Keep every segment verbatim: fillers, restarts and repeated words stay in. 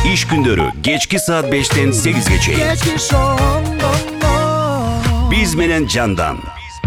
Иш күндөрү кечки саат бештен сегизге чейин. Биз менен жандан.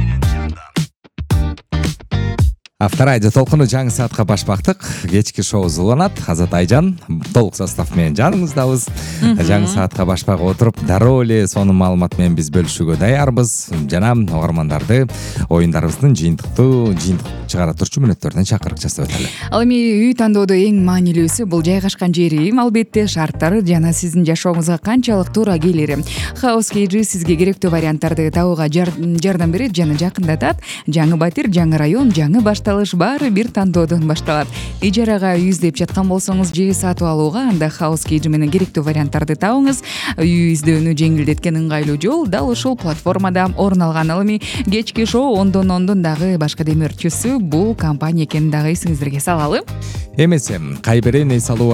Авторадио толкуну жаңы саатка баш бактык. Кечки шоу уланат. Азат Айжан толук состав менен жаныңыздабыз. Жаңы саатка баш багып отуруп, дароо эле сонун маалымат менен биз бөлүшүүгө даярбыз. Жана угармандарды оюндарыбыздын жыйынтыктуу жыйынтык чыгара турчу мүнөттөрүнөн чакырык жасап өтөлү. Ал эми үй тандоодо эң маанилүүсү бул жайгашкан жери, албетте шарттары жана сиздин жашооңузга канчалык туура келири. House Cage сизге керектүү варианттарды табууга жардам берет жана жакындатат. Жаңы батир, жаңы район, жаңы башталыш баары бир тандоодон башталат. Ижарага үй издеп жаткан болсоңуз же сатып алууга анда House Cage менен керектүү варианттарды табыңыз. Үй издөөнү жеңилдеткен ыңгайлуу жол дал ушул платформада орун алган. Ал эми кечки шоу ондон ондон дагы башка демөөрчүсү бул компания экенин дагы эсиңиздерге салалы. Эмесе кайберен эс алуу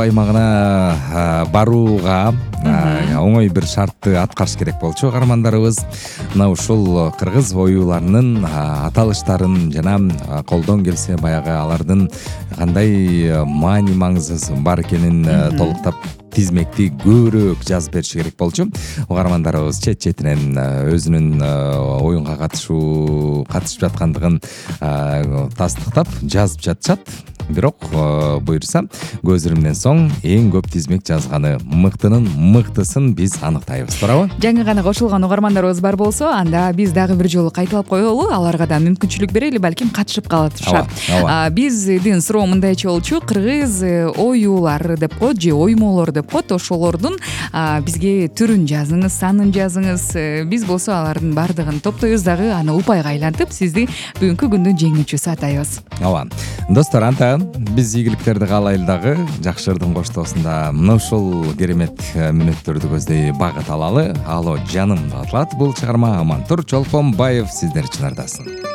аймагына барууга оңой бир шартты аткарыш керек болчу угармандарыбыз. Мына ушул кыргыз оюуларынын аталыштарын жана колдон келсе баягы алардын кандай маани маңызы бар экенин толуктап тизмекти көбүрөөк жазып бериши керек болчу. Угармандарыбыз чет четинен өзүнүн оюнга катышуу катышып жаткандыгын тастыктап жазып жатышат. Бирок буюрса көз иримден соң эң көп тизмек жазганы мыктынын мыктысын биз аныктайбыз, туурабы? Жаңы гана кошулган угармандарыбыз бар болсо, анда биз дагы бир жолу кайталап коелу, аларга да мүмкүнчүлүк берели, балким катышып калышат. Биздин суроо мындайча болчу: кыргыз оюулар деп коет же оймолор деп коет, ошолордун бизге түрүн жазыңыз, санын жазыңыз. Биз болсо алардын баардыгын топтойбуз дагы, аны упайга айлантып сизди бүгүнкү күндүн жеңүүчүсү атайбыз. Ооба. Достор, анта биз ийгиликтерди каалайлы дагы, жакшырдын коштоосунда мына ушул керемет мүнөттөрдү көздөй багыт алалы. Алло жаным деп аталат бул чыгарма. Амантур Чолпонбаев сиздер чынардасын.